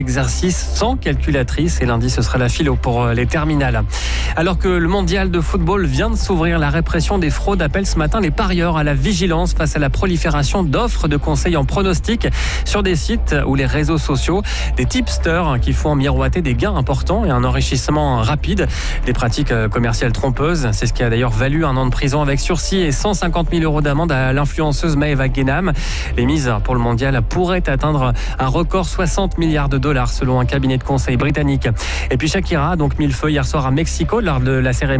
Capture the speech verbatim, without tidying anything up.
Exercice sans calculatrice et lundi ce sera la philo pour les terminales. Alors que le mondial de football vient de s'ouvrir, la répression des fraudes appelle ce matin les parieurs à la vigilance face à la prolifération d'offres de conseils en pronostic sur des sites ou les réseaux sociaux. Des tipsters qui font miroiter des gains importants et un enrichissement rapide. Des pratiques commerciales trompeuses, c'est ce qui a d'ailleurs valu un an de prison avec sursis et cent cinquante mille euros d'amende à l'influenceuse Maeva Guénam. Les mises pour le mondial pourraient atteindre un record soixante milliards de dollars selon un cabinet de conseil britannique. Et puis Shakira a donc mis le feu hier soir à Mexico lors de la cérémonie